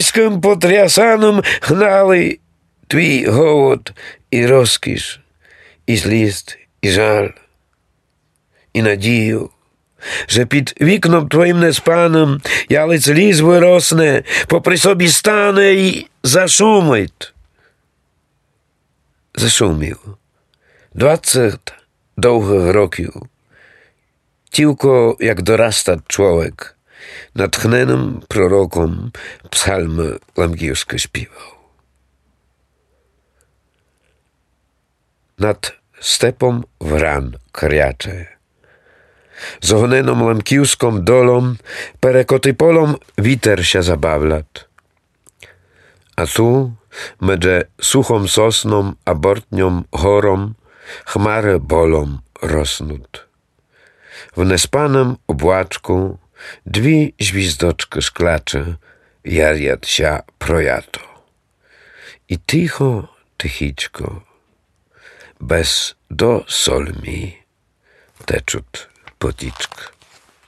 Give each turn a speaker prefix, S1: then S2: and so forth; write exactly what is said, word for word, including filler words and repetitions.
S1: військом потрясаним гнали твій голод і розкіш, і злість, і жаль, і надію, że під вікном твоїм неспаним ялиць ліс виросне, попри собі стане і зашумить. Зашумів. Двадцять довгих років. Тільки, як дорasta człowiek, natchnionym prorokom psalmy lamgijskie śpiewał. Nad stepą wran kriacze. Z ohoneną lamkijską dolą perekoty polom witer się zabawlat. A tu, medże suchą sosną, a bortnią chorą, chmary bolą rosnut. W nespanym obłaczku dwie zwizdoczki szklacze jarjat się projato. I ticho, tychiczko, bez do solmi teczut poticzk.